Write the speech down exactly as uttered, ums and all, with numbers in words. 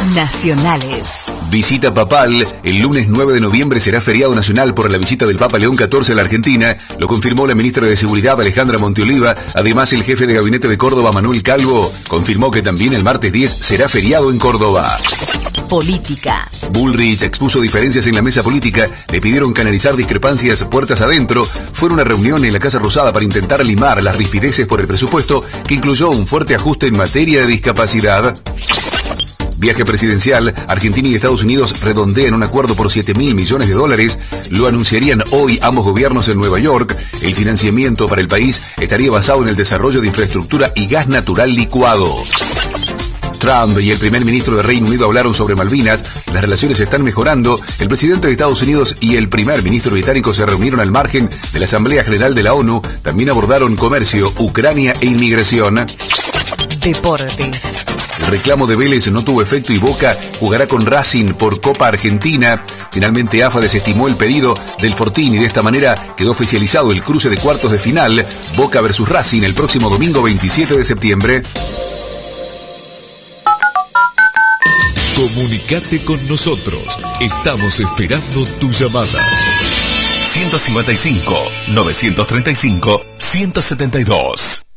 Nacionales. Visita papal. El lunes nueve de noviembre será feriado nacional por la visita del Papa León catorce a la Argentina. Lo confirmó la ministra de Seguridad, Alejandra Monteoliva. Además, el jefe de gabinete de Córdoba, Manuel Calvo, confirmó que también el martes diez será feriado en Córdoba. Política. Bullrich expuso diferencias en la mesa política. Le pidieron canalizar discrepancias puertas adentro. Fue una reunión en la Casa Rosada para intentar limar las rispideces por el presupuesto, que incluyó un fuerte ajuste en materia de discapacidad. Viaje presidencial. Argentina y Estados Unidos redondean un acuerdo por siete mil millones de dólares. Lo anunciarían hoy ambos gobiernos en Nueva York. El financiamiento para el país estaría basado en el desarrollo de infraestructura y gas natural licuado. Trump y el primer ministro de Reino Unido hablaron sobre Malvinas. Las relaciones están mejorando. El presidente de Estados Unidos y el primer ministro británico se reunieron al margen de la Asamblea General de la ONU. También abordaron comercio, Ucrania e inmigración. Deportes. El reclamo de Vélez no tuvo efecto y Boca jugará con Racing por Copa Argentina. Finalmente A F A desestimó el pedido del Fortín y de esta manera quedó oficializado el cruce de cuartos de final. Boca versus Racing el próximo domingo veintisiete de septiembre. Comunicate con nosotros. Estamos esperando tu llamada. ciento cincuenta y cinco, novecientos treinta y cinco, ciento setenta y dos.